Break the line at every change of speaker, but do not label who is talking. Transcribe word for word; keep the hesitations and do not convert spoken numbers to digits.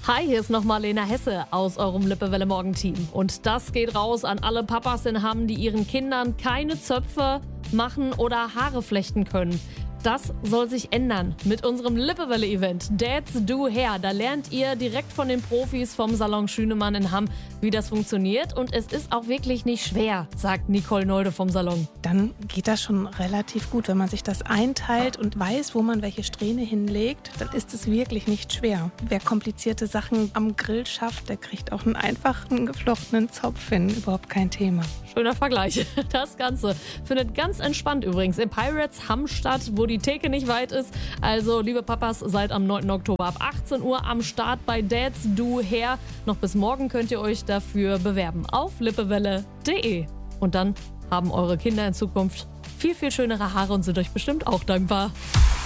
Hi, hier ist nochmal Lena Hesse aus eurem Lippewelle-Morgen-Team. Und das geht raus an alle Papas in Hamm, die ihren Kindern keine Zöpfe machen oder Haare flechten können. Das soll sich ändern mit unserem Lippewelle-Event Dads Do Hair. Da lernt ihr direkt von den Profis vom Salon Schünemann in Hamm, wie das funktioniert. Und es ist auch wirklich nicht schwer, sagt Nicole Nolde vom Salon.
Dann geht das schon relativ gut. Wenn man sich das einteilt und weiß, wo man welche Strähne hinlegt, dann ist es wirklich nicht schwer. Wer komplizierte Sachen am Grill schafft, der kriegt auch einen einfachen geflochtenen Zopf hin. Überhaupt kein Thema.
Schöner Vergleich. Das Ganze findet ganz entspannt übrigens im Pirates Hamm statt, wo die Theke nicht weit ist. Also, liebe Papas, seid am neunten Oktober ab achtzehn Uhr am Start bei Dads Do Hair. Noch bis morgen könnt ihr euch dafür bewerben auf lippewelle punkt de. Und dann haben eure Kinder in Zukunft viel, viel schönere Haare und sind euch bestimmt auch dankbar.